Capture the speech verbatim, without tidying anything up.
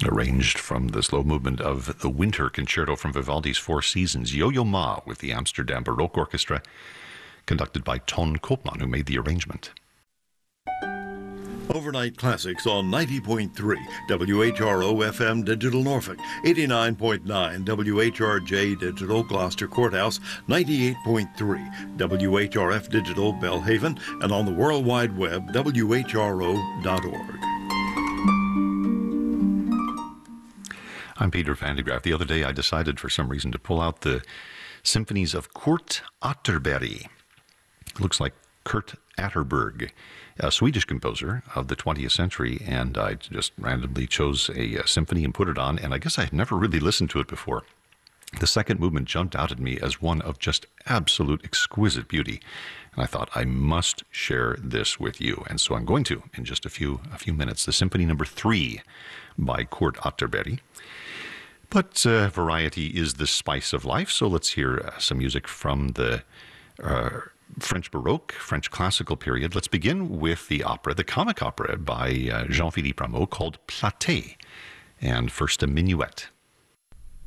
Arranged from the slow movement of the Winter Concerto from Vivaldi's Four Seasons, Yo-Yo Ma with the Amsterdam Baroque Orchestra, conducted by Ton Koopman, who made the arrangement. Overnight Classics on ninety point three W H R O F M Digital Norfolk, eighty-nine point nine W H R J Digital Gloucester Courthouse, ninety-eight point three W H R F Digital Belhaven, and on the World Wide Web, W H R O dot org. I'm Peter Van de Graaff. The other day I decided for some reason to pull out the symphonies of Kurt Atterberg. Looks like Kurt Atterberg, a Swedish composer of the twentieth century, and I just randomly chose a, a symphony and put it on, and I guess I had never really listened to it before. The second movement jumped out at me as one of just absolute exquisite beauty, and I thought I must share this with you, and so I'm going to in just a few a few minutes. The Symphony Number Three by Kurt Atterberg. But uh, variety is the spice of life, so let's hear uh, some music from the uh, French Baroque, French classical period. Let's begin with the opera, the comic opera by uh, Jean-Philippe Rameau called Platée, and first a minuet.